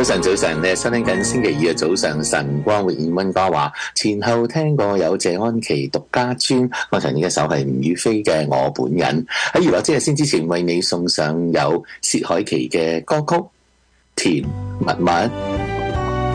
早晨，早晨，你係收聽緊星期二嘅早上晨光活現溫哥華，前後聽過有謝安琪獨家專，剛才呢一首係吳雨霏嘅我本人。喺娛樂之日先之前，為你送上有薛凱琪嘅歌曲《甜蜜蜜》。